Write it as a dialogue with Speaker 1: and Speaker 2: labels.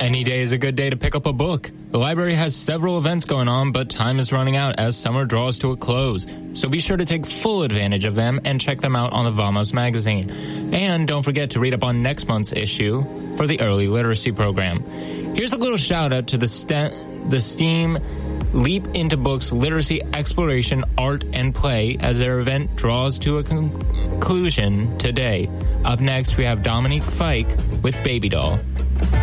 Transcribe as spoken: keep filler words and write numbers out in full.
Speaker 1: Any day is a good day to pick up a book. The library has several events going on, but time is running out as summer draws to a close. So be sure to take full advantage of them and check them out on the Vamos magazine. And don't forget to read up on next month's issue for the Early Literacy Program. Here's a little shout out to the, st- the STEAM Leap into Books Literacy Exploration, Art, and Play as their event draws to a conclusion today. Up next, we have Dominique Fike with Baby Doll.